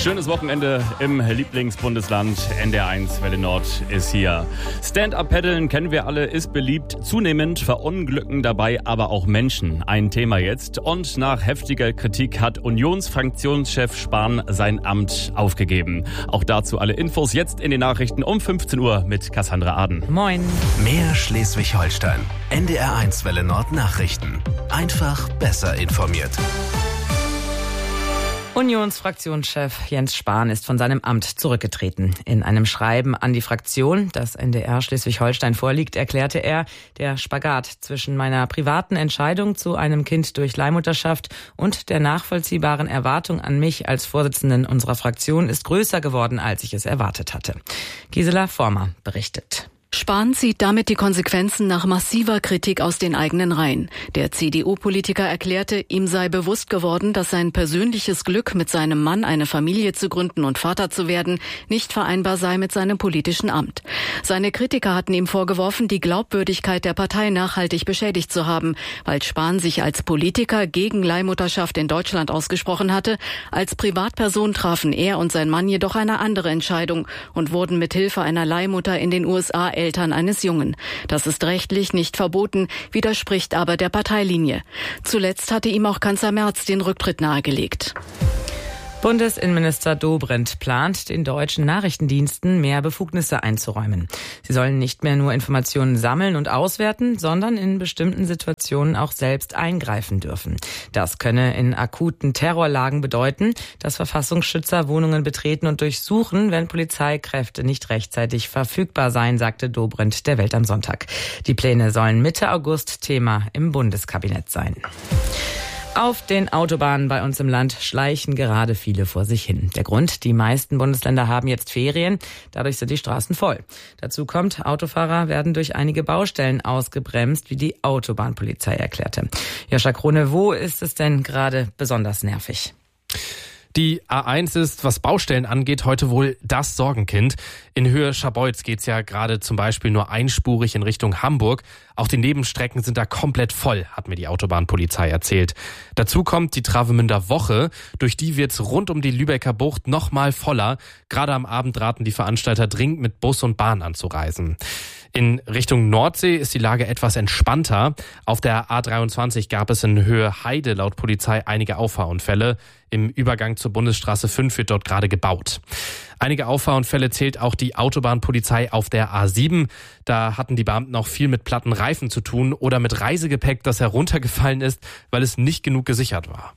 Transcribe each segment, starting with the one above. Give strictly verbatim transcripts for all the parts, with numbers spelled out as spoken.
Schönes Wochenende im Lieblingsbundesland. N D R eins Welle Nord ist hier. Stand-up-Paddeln kennen wir alle, ist beliebt. Zunehmend verunglücken dabei aber auch Menschen. Ein Thema jetzt. Und nach heftiger Kritik hat Unionsfraktionschef Spahn sein Amt aufgegeben. Auch dazu alle Infos jetzt in den Nachrichten um fünfzehn Uhr mit Cassandra Aden. Moin. Mehr Schleswig-Holstein. N D R eins Welle Nord Nachrichten. Einfach besser informiert. Unionsfraktionschef Jens Spahn ist von seinem Amt zurückgetreten. In einem Schreiben an die Fraktion, das N D R Schleswig-Holstein vorliegt, erklärte er, der Spagat zwischen meiner privaten Entscheidung zu einem Kind durch Leihmutterschaft und der nachvollziehbaren Erwartung an mich als Vorsitzenden unserer Fraktion ist größer geworden, als ich es erwartet hatte. Gisela Vormer berichtet. Spahn zieht damit die Konsequenzen nach massiver Kritik aus den eigenen Reihen. Der C D U-Politiker erklärte, ihm sei bewusst geworden, dass sein persönliches Glück, mit seinem Mann eine Familie zu gründen und Vater zu werden, nicht vereinbar sei mit seinem politischen Amt. Seine Kritiker hatten ihm vorgeworfen, die Glaubwürdigkeit der Partei nachhaltig beschädigt zu haben, weil Spahn sich als Politiker gegen Leihmutterschaft in Deutschland ausgesprochen hatte. Als Privatperson trafen er und sein Mann jedoch eine andere Entscheidung und wurden mit Hilfe einer Leihmutter in den U S A Eltern eines Jungen. Das ist rechtlich nicht verboten, widerspricht aber der Parteilinie. Zuletzt hatte ihm auch Kanzler Merz den Rücktritt nahegelegt. Bundesinnenminister Dobrindt plant, den deutschen Nachrichtendiensten mehr Befugnisse einzuräumen. Sie sollen nicht mehr nur Informationen sammeln und auswerten, sondern in bestimmten Situationen auch selbst eingreifen dürfen. Das könne in akuten Terrorlagen bedeuten, dass Verfassungsschützer Wohnungen betreten und durchsuchen, wenn Polizeikräfte nicht rechtzeitig verfügbar seien, sagte Dobrindt der Welt am Sonntag. Die Pläne sollen Mitte August Thema im Bundeskabinett sein. Auf den Autobahnen bei uns im Land schleichen gerade viele vor sich hin. Der Grund, die meisten Bundesländer haben jetzt Ferien, dadurch sind die Straßen voll. Dazu kommt, Autofahrer werden durch einige Baustellen ausgebremst, wie die Autobahnpolizei erklärte. Joscha Krone, wo ist es denn gerade besonders nervig? Die A eins ist, was Baustellen angeht, heute wohl das Sorgenkind. In Höhe Scharbeutz geht's ja gerade zum Beispiel nur einspurig in Richtung Hamburg. Auch die Nebenstrecken sind da komplett voll, hat mir die Autobahnpolizei erzählt. Dazu kommt die Travemünder Woche. Durch die wird's rund um die Lübecker Bucht noch mal voller. Gerade am Abend raten die Veranstalter dringend mit Bus und Bahn anzureisen. In Richtung Nordsee ist die Lage etwas entspannter. Auf der A dreiundzwanzig gab es in Höhe Heide laut Polizei einige Auffahrunfälle. Im Übergang zur Bundesstraße fünf wird dort gerade gebaut. Einige Auffahrunfälle zählt auch die Autobahnpolizei auf der A sieben. Da hatten die Beamten auch viel mit platten Reifen zu tun oder mit Reisegepäck, das heruntergefallen ist, weil es nicht genug gesichert war.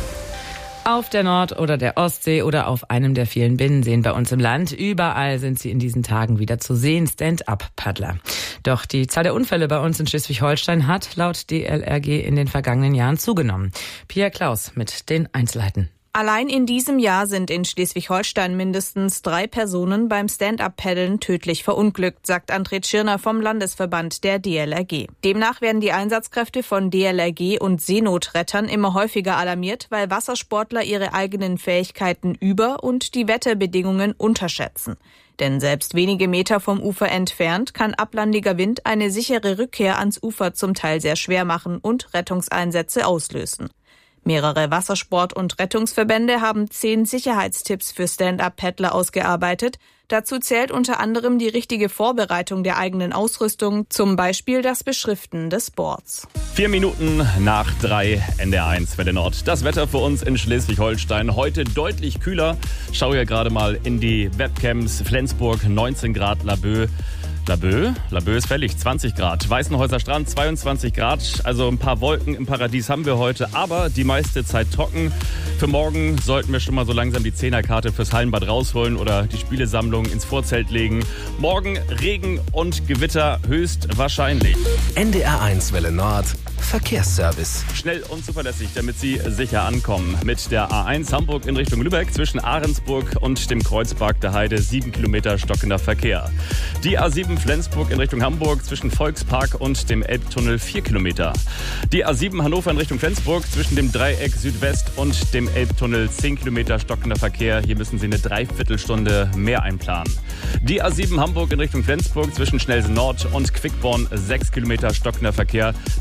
Auf der Nord- oder der Ostsee oder auf einem der vielen Binnenseen bei uns im Land. Überall sind sie in diesen Tagen wieder zu sehen, Stand-up-Paddler. Doch die Zahl der Unfälle bei uns in Schleswig-Holstein hat laut D L R G in den vergangenen Jahren zugenommen. Pia Klaus mit den Einzelheiten. Allein in diesem Jahr sind in Schleswig-Holstein mindestens drei Personen beim Stand-up-Paddeln tödlich verunglückt, sagt André Tschirner vom Landesverband der D L R G. Demnach werden die Einsatzkräfte von D L R G und Seenotrettern immer häufiger alarmiert, weil Wassersportler ihre eigenen Fähigkeiten über- und die Wetterbedingungen unterschätzen. Denn selbst wenige Meter vom Ufer entfernt kann ablandiger Wind eine sichere Rückkehr ans Ufer zum Teil sehr schwer machen und Rettungseinsätze auslösen. Mehrere Wassersport- und Rettungsverbände haben zehn Sicherheitstipps für Stand-up-Paddler ausgearbeitet. Dazu zählt unter anderem die richtige Vorbereitung der eigenen Ausrüstung, zum Beispiel das Beschriften des Boards. Vier Minuten nach drei, N D R eins Welle Nord. Das Wetter für uns in Schleswig-Holstein. Heute deutlich kühler. Schau ja gerade mal in die Webcams. Flensburg neunzehn Grad, Laboe. Laboe, Laboe ist fällig, zwanzig Grad. Weißenhäuser Strand, zweiundzwanzig Grad. Also ein paar Wolken im Paradies haben wir heute, aber die meiste Zeit trocken. Für morgen sollten wir schon mal so langsam die Zehnerkarte fürs Hallenbad rausholen oder die Spielesammlung ins Vorzelt legen. Morgen Regen und Gewitter höchstwahrscheinlich. N D R eins Welle Nord Verkehrsservice. Schnell und zuverlässig, damit Sie sicher ankommen. Mit der A eins Hamburg in Richtung Lübeck zwischen Ahrensburg und dem Kreuzberg der Heide sieben Kilometer stockender Verkehr. Die A sieben Flensburg in Richtung Hamburg zwischen Volkspark und dem Elbtunnel vier Kilometer. Die A sieben Hannover in Richtung Flensburg zwischen dem Dreieck Südwest und dem Elbtunnel zehn Kilometer stockender Verkehr. Hier müssen Sie eine Dreiviertelstunde mehr einplanen. Die A sieben Hamburg in Richtung Flensburg zwischen Schnelsen Nord und Quickborn sechs Kilometer stockender Verkehr. Das Ganze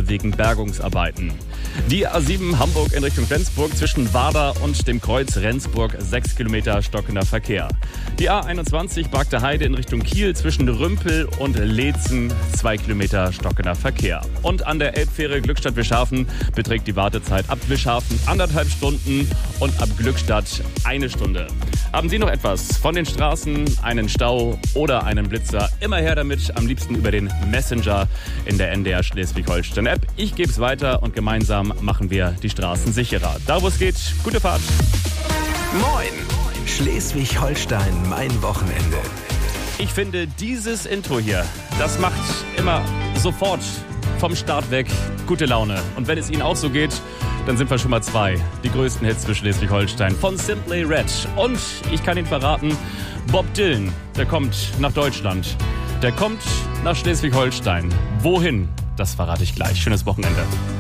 wegen Bergungsarbeiten. Die A sieben Hamburg in Richtung Flensburg zwischen Warder und dem Kreuz Rendsburg sechs Kilometer stockender Verkehr. Die A einundzwanzig Bagde Heide in Richtung Kiel zwischen Rümpel und Leetzen zwei Kilometer stockender Verkehr. Und an der Elbfähre Glückstadt-Wischhafen beträgt die Wartezeit ab Wischhafen anderthalb Stunden und ab Glückstadt eine Stunde. Haben Sie noch etwas von den Straßen, einen Stau oder einen Blitzer? Immer her damit, am liebsten über den Messenger in der N D R Schleswig-Holstein-App. Ich gebe es weiter und gemeinsam machen wir die Straßen sicherer. Da wo es geht, gute Fahrt. Moin! Schleswig-Holstein, mein Wochenende. Ich finde, dieses Intro hier, das macht immer sofort vom Start weg gute Laune. Und wenn es Ihnen auch so geht, dann sind wir schon mal zwei. Die größten Hits für Schleswig-Holstein von Simply Red. Und ich kann Ihnen verraten, Bob Dylan, der kommt nach Deutschland. Der kommt nach Schleswig-Holstein. Wohin? Das verrate ich gleich. Schönes Wochenende.